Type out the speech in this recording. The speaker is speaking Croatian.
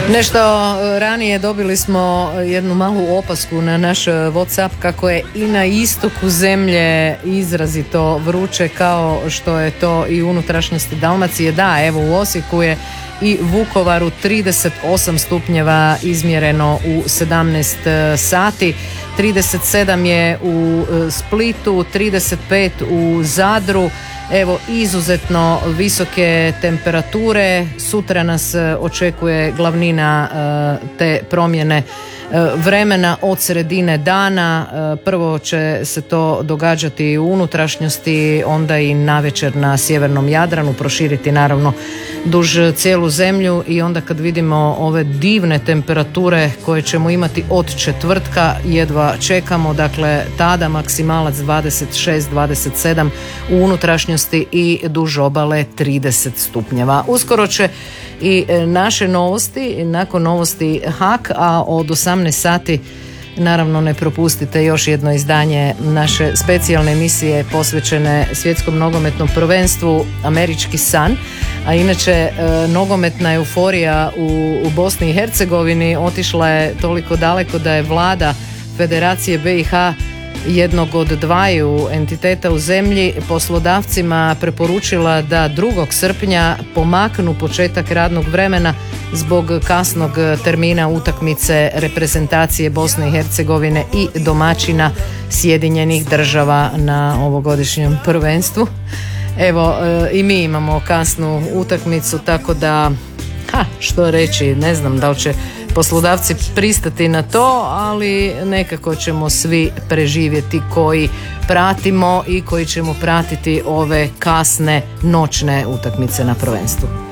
Nešto ranije dobili smo jednu malu opasku na naš WhatsApp kako je i na istoku zemlje izrazito vruće kao što je to i u unutrašnjosti Dalmacije. Da, evo u Osijeku je i Vukovaru 38 stupnjeva izmjereno u 17 sati, 37 je u Splitu, 35 u Zadru. Evo, izuzetno visoke temperature. Sutra nas očekuje glavnina te promjene vremena od sredine dana. Prvo će se to događati u unutrašnjosti, onda i navečer na sjevernom Jadranu, proširiti naravno duž cijelu zemlju i onda kad vidimo ove divne temperature koje ćemo imati od četvrtka, jedva čekamo, dakle tada maksimalac 26-27 u unutrašnjosti i duž obale 30 stupnjeva. Uskoro će i naše novosti, nakon novosti HAK, a od 18 sati naravno ne propustite još jedno izdanje naše specijalne emisije posvećene svjetskom nogometnom prvenstvu Američki san. A inače nogometna euforija u Bosni i Hercegovini otišla je toliko daleko da je vlada Federacije BiH, jednog od dvaju entiteta u zemlji, poslodavcima preporučila da 2. srpnja pomaknu početak radnog vremena zbog kasnog termina utakmice reprezentacije Bosne i Hercegovine i domaćina Sjedinjenih Država na ovogodišnjem prvenstvu. Evo, i mi imamo kasnu utakmicu, tako da što reći, ne znam da li će poslodavci pristati na to, ali nekako ćemo svi preživjeti koji pratimo i koji ćemo pratiti ove kasne noćne utakmice na prvenstvu.